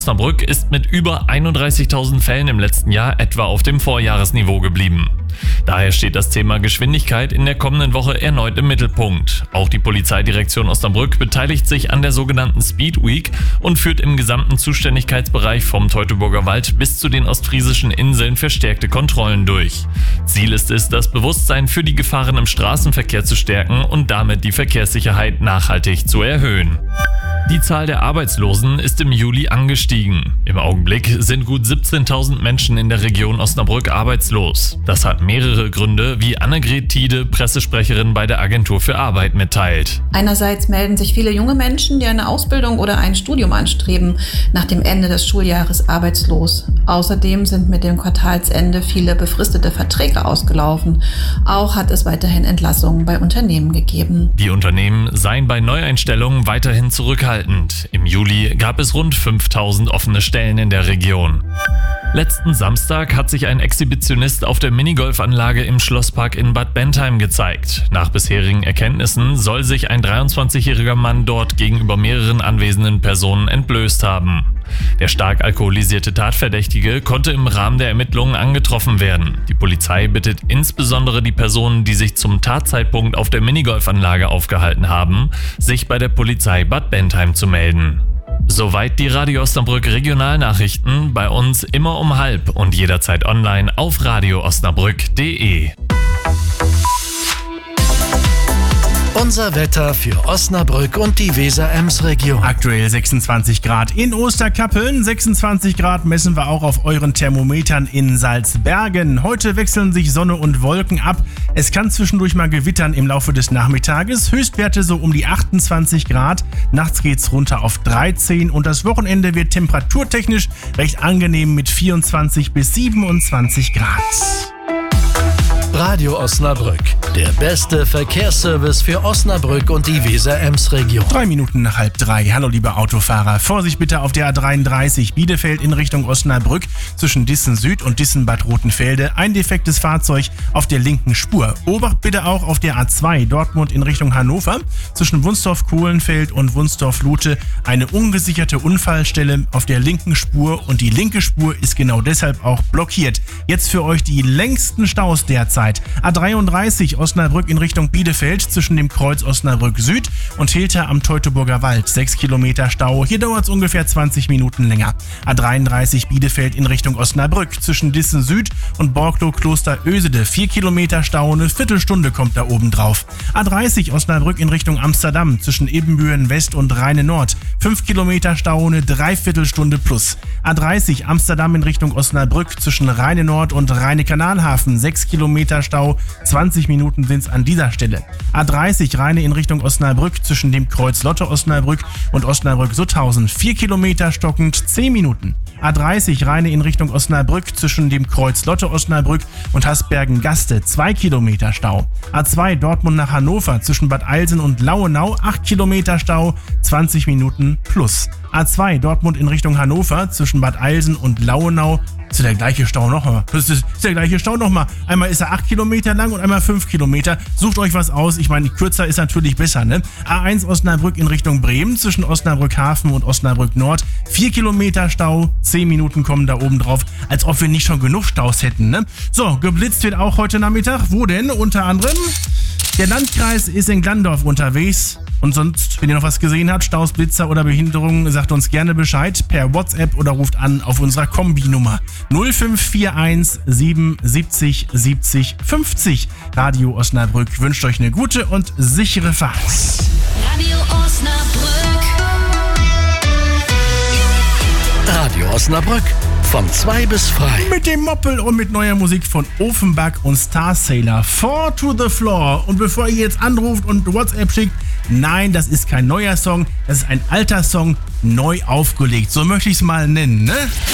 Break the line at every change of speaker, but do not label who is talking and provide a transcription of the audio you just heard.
Osnabrück ist mit über 31.000 Fällen im letzten Jahr etwa auf dem Vorjahresniveau geblieben. Daher steht das Thema Geschwindigkeit in der kommenden Woche erneut im Mittelpunkt. Auch die Polizeidirektion Osnabrück beteiligt sich an der sogenannten Speed Week und führt im gesamten Zuständigkeitsbereich vom Teutoburger Wald bis zu den ostfriesischen Inseln verstärkte Kontrollen durch. Ziel ist es, das Bewusstsein für die Gefahren im Straßenverkehr zu stärken und damit die Verkehrssicherheit nachhaltig zu erhöhen. Die Zahl der Arbeitslosen ist im Juli angestiegen. Im Augenblick sind gut 17.000 Menschen in der Region Osnabrück arbeitslos. Das hat mehrere Gründe, wie Annegret Tiede, Pressesprecherin bei der Agentur für Arbeit, mitteilt.
Einerseits melden sich viele junge Menschen, die eine Ausbildung oder ein Studium anstreben, nach dem Ende des Schuljahres arbeitslos. Außerdem sind mit dem Quartalsende viele befristete Verträge ausgelaufen. Auch hat es weiterhin Entlassungen bei Unternehmen gegeben.
Die Unternehmen seien bei Neueinstellungen weiterhin zurückhaltend. Im Juli gab es rund 5.000 offene Stellen in der Region. Letzten Samstag hat sich ein Exhibitionist auf der Minigolfanlage im Schlosspark in Bad Bentheim gezeigt. Nach bisherigen Erkenntnissen soll sich ein 23-jähriger Mann dort gegenüber mehreren anwesenden Personen entblößt haben. Der stark alkoholisierte Tatverdächtige konnte im Rahmen der Ermittlungen angetroffen werden. Die Polizei bittet insbesondere die Personen, die sich zum Tatzeitpunkt auf der Minigolfanlage aufgehalten haben, sich bei der Polizei Bad Bentheim zu melden. Soweit die Radio Osnabrück Regionalnachrichten, bei uns immer um 12:30 und jederzeit online auf radioosnabrück.de.
Unser Wetter für Osnabrück und die Weser-Ems-Region.
Aktuell 26 Grad in Osterkappeln, 26 Grad messen wir auch auf euren Thermometern in Salzbergen. Heute wechseln sich Sonne und Wolken ab. Es kann zwischendurch mal gewittern im Laufe des Nachmittages. Höchstwerte so um die 28 Grad. Nachts geht's runter auf 13 und das Wochenende wird temperaturtechnisch recht angenehm mit 24 bis 27 Grad.
Radio Osnabrück, der beste Verkehrsservice für Osnabrück und die Weser-Ems-Region.
3 Minuten nach 2:30. Hallo liebe Autofahrer. Vorsicht bitte auf der A33 Bielefeld in Richtung Osnabrück zwischen Dissen Süd und Dissen-Bad Rotenfelde. Ein defektes Fahrzeug auf der linken Spur. Obacht bitte auch auf der A2 Dortmund in Richtung Hannover zwischen Wunstorf-Kohlenfeld und Wunstorf-Lute. Eine ungesicherte Unfallstelle auf der linken Spur und die linke Spur ist genau deshalb auch blockiert. Jetzt für euch die längsten Staus derzeit. A33 Osnabrück in Richtung Bielefeld zwischen dem Kreuz Osnabrück Süd und Hilter am Teutoburger Wald. 6 Kilometer Stau. Hier dauert es ungefähr 20 Minuten länger. A33 Bielefeld in Richtung Osnabrück zwischen Dissen Süd und Borglow Kloster Ösede. 4 Kilometer Stau, eine Viertelstunde kommt da oben drauf. A30 Osnabrück in Richtung Amsterdam zwischen Ebenbüren West und Rheine Nord. 5 Kilometer Stau, eine Dreiviertelstunde plus. A30 Amsterdam in Richtung Osnabrück zwischen Rheine Nord und Rheine Kanalhafen. 6 Kilometer Stau, 20 Minuten sind es an dieser Stelle. A30 Rheine in Richtung Osnabrück zwischen dem Kreuz Lotte Osnabrück und Osnabrück-Sutthausen. 4 Kilometer stockend, 10 Minuten. A30 Rheine in Richtung Osnabrück zwischen dem Kreuz Lotte Osnabrück und Hasbergen-Gaste. 2 Kilometer Stau. A2 Dortmund nach Hannover zwischen Bad Eilsen und Lauenau. 8 Kilometer Stau, 20 Minuten plus. A2 Dortmund in Richtung Hannover zwischen Bad Eilsen und Lauenau. Das ist der gleiche Stau nochmal. Einmal ist er 8 Kilometer lang und einmal 5 Kilometer. Sucht euch was aus. Ich meine, kürzer ist natürlich besser, ne? A1 Osnabrück in Richtung Bremen zwischen Osnabrück Hafen und Osnabrück Nord. 4 Kilometer Stau, 10 Minuten kommen da oben drauf. Als ob wir nicht schon genug Staus hätten, ne? So, geblitzt wird auch heute Nachmittag. Wo denn? Unter anderem der Landkreis ist in Glandorf unterwegs. Und sonst, wenn ihr noch was gesehen habt, Staus, Blitzer oder Behinderungen, sagt uns gerne Bescheid per WhatsApp oder ruft an auf unserer Kombi-Nummer 0541 77 70 50. Radio Osnabrück wünscht euch eine gute und sichere Fahrt.
Radio Osnabrück.
Radio Osnabrück, von 2 bis frei.
Mit dem Moppel und mit neuer Musik von Offenbach und Star Sailor. 4 to the Floor. Und bevor ihr jetzt anruft und WhatsApp schickt, nein, das ist kein neuer Song, das ist ein alter Song, neu aufgelegt. So möchte ich es mal nennen, ne?